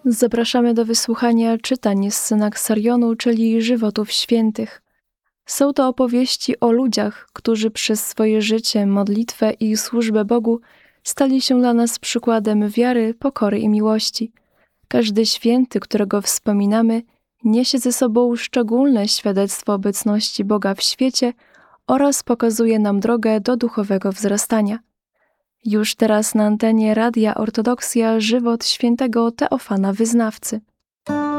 Zapraszamy do wysłuchania czytań z Synaksarionu, czyli żywotów świętych. Są to opowieści o ludziach, którzy przez swoje życie, modlitwę i służbę Bogu stali się dla nas przykładem wiary, pokory i miłości. Każdy święty, którego wspominamy, niesie ze sobą szczególne świadectwo obecności Boga w świecie oraz pokazuje nam drogę do duchowego wzrastania. Już teraz na antenie Radia Ortodoksja żywot świętego Teofana Wyznawcy.